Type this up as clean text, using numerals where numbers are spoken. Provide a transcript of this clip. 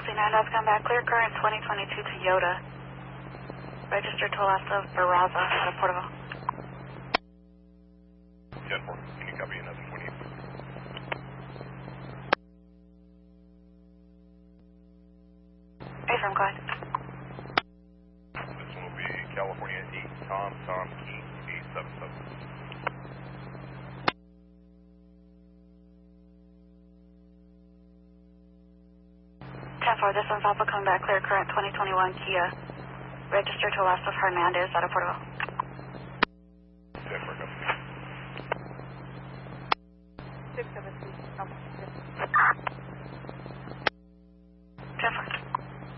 Taxi 9 does come back. Clear current 2022 Toyota. Registered to left of Barraza out of Porterville. 10-4. Can you copy another 20? Affirm, go ahead. This one will be California 8 Tom Key 877. 10-4, this one's Alpha coming back. Clear current 2021 Kia. Registered to left of Hernandez out of Porterville. 10-4, copy. 673. 10-4.